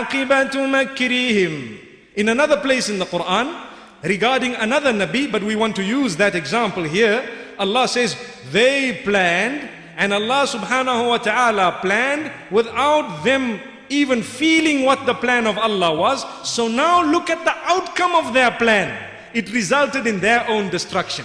عَاقِبَةُ مَكْرِهِمْ. In another place in the Quran, regarding another Nabi, but we want to use that example here, Allah says, they planned, and Allah subhanahu wa ta'ala planned without them even feeling what the plan of Allah was. So now look at the outcome of their plan. It resulted in their own destruction.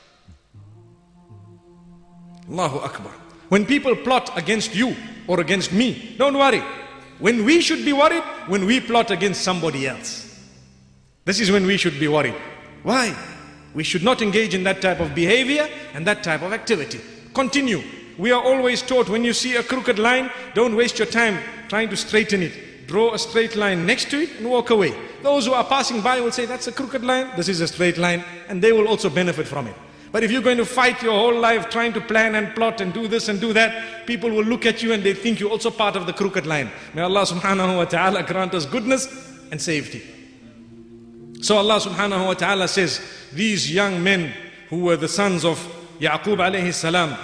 Allahu Akbar. When people plot against you or against me, don't worry. When we should be worried, when we plot against somebody else. This is when we should be worried. Why? We should not engage in that type of behavior and that type of activity. Continue. We are always taught, when you see a crooked line, don't waste your time trying to straighten it. Draw a straight line next to it and walk away. Those who are passing by will say, that's a crooked line, this is a straight line, and they will also benefit from it. But if you're going to fight your whole life trying to plan and plot and do this and do that, people will look at you and they think you're also part of the crooked line. May Allah subhanahu wa ta'ala grant us goodness and safety. So Allah subhanahu wa ta'ala says, these young men who were the sons of Yaqub alayhi salam,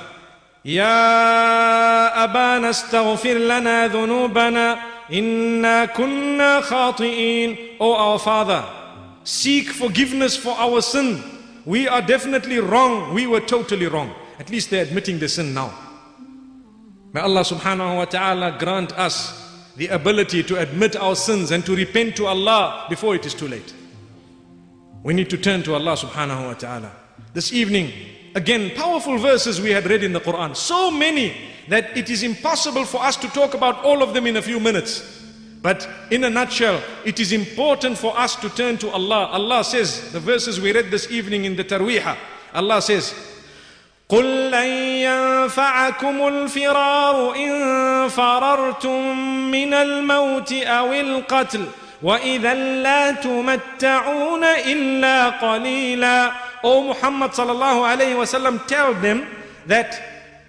Ya abana astaghfir lana dhunubana inna kunna khati'in. O our father, seek forgiveness for our sin. We are definitely wrong. We were totally wrong. At least they're admitting the sin now. May Allah subhanahu wa ta'ala grant us the ability to admit our sins and to repent to Allah before it is too late. We need to turn to Allah subhanahu wa ta'ala. This evening, again, powerful verses we had read in the Quran. So many that it is impossible for us to talk about all of them in a few minutes. But in a nutshell, it is important for us to turn to Allah. Allah says, the verses we read this evening in the Tarweeha, Allah says, قُلْ لَن يَنْفَعَكُمُ الْفِرَارُ إِن فَرَرْتُم مِّنَ الْمَوْتِ أَوِ الْقَتْلِ وَإِذًا لَا تُمَتَّعُونَ إِلَّا قَلِيلًا. O Muhammad sallallahu alayhi wa sallam, tell them that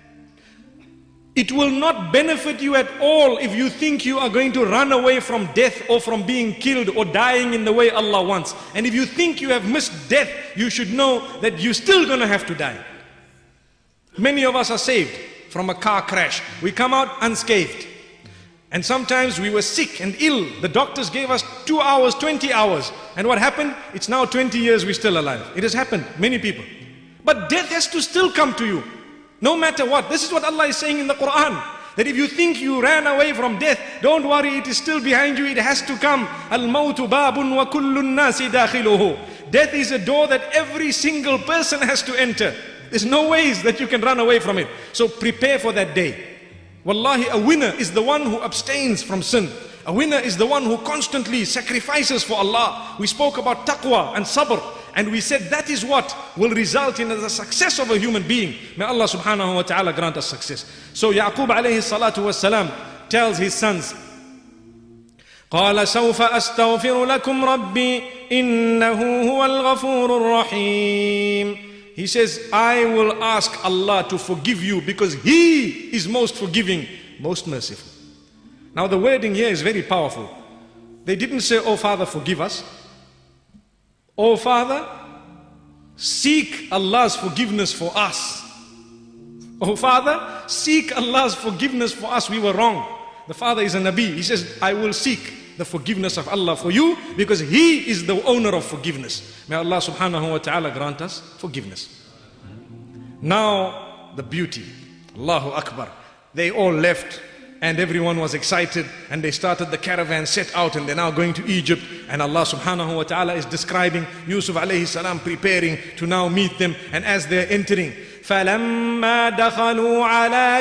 it will not benefit you at all if you think you are going to run away from death or from being killed or dying in the way Allah wants. And if you think you have missed death, you should know that you're still going to have to die. Many of us are saved from a car crash. We come out unscathed. And sometimes we were sick and ill. The doctors gave us 2 hours, 20 hours. And what happened? It's now 20 years we're still alive. It has happened, many people. But death has to still come to you. No matter what. This is what Allah is saying in the Quran. That if you think you ran away from death, don't worry, it is still behind you. It has to come. Al-mawtu babun wa kullun nasi dakhiluhu. Death is a door that every single person has to enter. There's no ways that you can run away from it. So prepare for that day. Wallahi, a winner is the one who abstains from sin. A winner is the one who constantly sacrifices for Allah. We spoke about taqwa and sabr, and we said that is what will result in the success of a human being. May Allah subhanahu wa ta'ala grant us success. So Yaqub alayhi salatu was salam tells his sons, قَالَ سَوْفَ أَسْتَغْفِرُ لَكُمْ رَبِّي إِنَّهُ هُوَ الْغَفُورُ الرَّحِيمُ. He says, I will ask Allah to forgive you because He is most forgiving, most merciful. Now the wording here is very powerful. They didn't say, oh Father, forgive us. Oh Father, seek Allah's forgiveness for us. Oh Father, seek Allah's forgiveness for us. We were wrong. The Father is a Nabi. He says, I will seek the forgiveness of Allah for you because He is the owner of forgiveness. May Allah subhanahu wa ta'ala grant us forgiveness. Now the beauty. Allahu Akbar. They all left and everyone was excited and they started the caravan, set out, and they're now going to Egypt. And Allah subhanahu wa ta'ala is describing Yusuf alayhi salam preparing to now meet them. And as they're entering, فَلَمَّا دَخَلُوا عَلَى